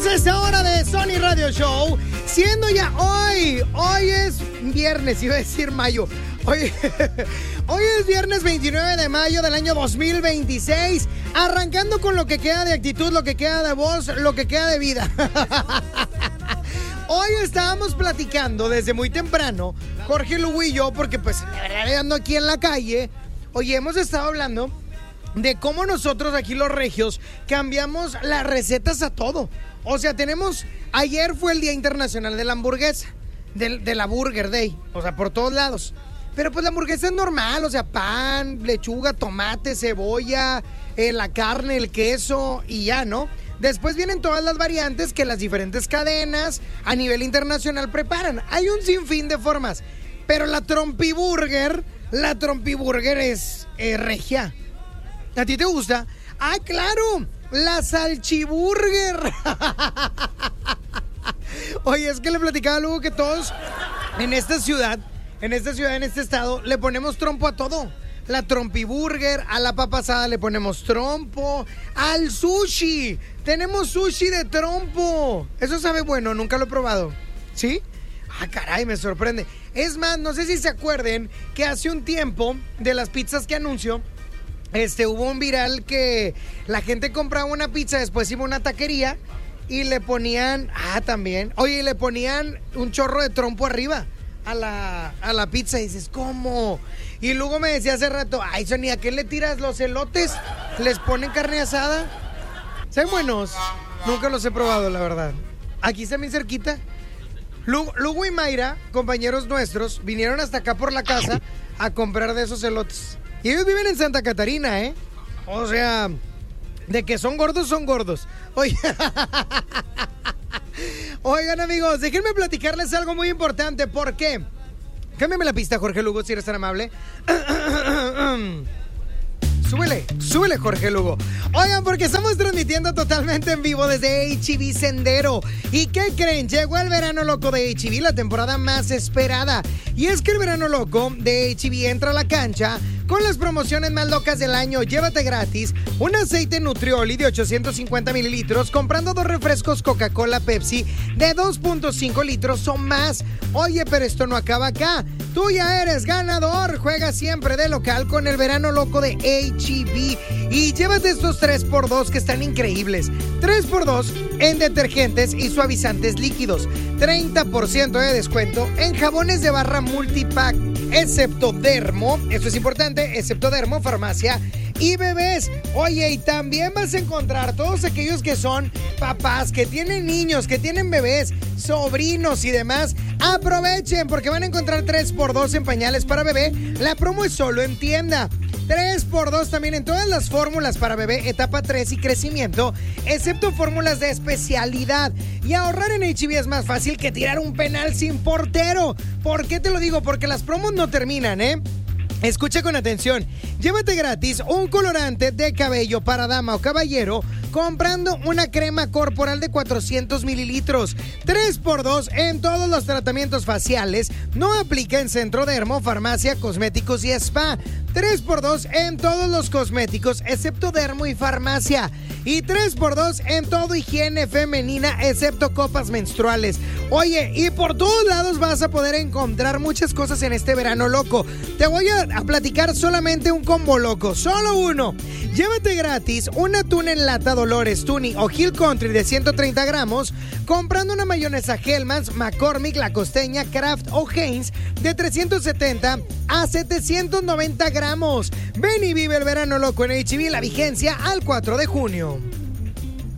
a esta hora de Sony Radio Show, siendo ya hoy es viernes, iba a decir mayo, hoy es viernes 29 de mayo del año 2026, arrancando con lo que queda de actitud, lo que queda de voz, lo que queda de vida. Hoy estábamos platicando desde muy temprano, Jorge Lugo y yo, porque pues la verdad ando aquí en la calle. Oye, hemos estado hablando de cómo nosotros aquí los regios cambiamos las recetas a todo. O sea, ayer fue el Día Internacional de la Hamburguesa, de la Burger Day, o sea, por todos lados. Pero pues la hamburguesa es normal, o sea, pan, lechuga, tomate, cebolla, la carne, el queso y ya, ¿no? Después vienen todas las variantes que las diferentes cadenas a nivel internacional preparan. Hay un sinfín de formas, pero la Trompiburger es regia. ¿A ti te gusta? ¡Ah, claro! ¡La Salchiburger! Oye, es que le platicaba luego que todos en esta ciudad, en este estado, le ponemos trompo a todo. La Trompiburger, a la papa asada le ponemos trompo, al sushi. Tenemos sushi de trompo. Eso sabe bueno, nunca lo he probado. ¿Sí? Ah, caray, me sorprende. Es más, no sé si se acuerden que hace un tiempo de las pizzas que anuncio, hubo un viral que la gente compraba una pizza, después iba a una taquería y le ponían, le ponían un chorro de trompo arriba a la pizza y dices, ¿cómo? Y luego me decía hace rato, ay, Sonia, ¿a qué le tiras los elotes? ¿Les ponen carne asada? ¿Saben buenos? Nunca los he probado, la verdad. Aquí está bien cerquita. Lugo y Mayra, compañeros nuestros, vinieron hasta acá por la casa a comprar de esos elotes. Y ellos viven en Santa Catarina, ¿eh? O sea, de que son gordos, son gordos. Oigan, amigos, déjenme platicarles algo muy importante. ¿Por qué? Cámbiame la pista, Jorge Lugo, si eres tan amable. Súbele, Jorge Lugo. Oigan, porque estamos transmitiendo totalmente en vivo desde H-E-B Sendero. ¿Y qué creen? Llegó el verano loco de H-E-B, la temporada más esperada. Y es que el verano loco de H-E-B entra a la cancha con las promociones más locas del año. Llévate gratis un aceite Nutrioli de 850 mililitros comprando 2 refrescos Coca-Cola Pepsi de 2.5 litros o más. Oye, pero esto no acaba acá. Tú ya eres ganador. Juega siempre de local con el verano loco de H-E-B. Y llévate estos 3x2 que están increíbles. 3x2 en detergentes y suavizantes líquidos. 30% de descuento en jabones de barra multipack, excepto Dermo. Esto es importante, excepto Dermo, farmacia y bebés. Oye, y también vas a encontrar todos aquellos que son papás, que tienen niños, que tienen bebés, sobrinos y demás. Aprovechen porque van a encontrar 3x2 en pañales para bebé. La promo es solo en tienda. 3x2 también en todas las fórmulas para bebé, etapa 3 y crecimiento, excepto fórmulas de especialidad. Y ahorrar en H-E-B es más fácil que tirar un penal sin portero. ¿Por qué te lo digo? Porque las promos no terminan, ¿eh? Escucha con atención. Llévate gratis un colorante de cabello para dama o caballero comprando una crema corporal de 400 mililitros. 3x2 en todos los tratamientos faciales. No aplica en Centro Dermo, farmacia, cosméticos y spa. 3x2 en todos los cosméticos, excepto Dermo y farmacia. Y 3x2 en todo higiene femenina, excepto copas menstruales. Oye, y por todos lados vas a poder encontrar muchas cosas en este verano loco. Te voy a platicar solamente un combo loco, solo uno. Llévate gratis un atún en lata Dolores, Tuni o Hill Country de 130 gramos comprando una mayonesa Hellmann's, McCormick, La Costeña, Kraft o Heinz de 370 a 790 gramos. Ven y vive el verano loco en H-E-B, la vigencia al 4 de junio.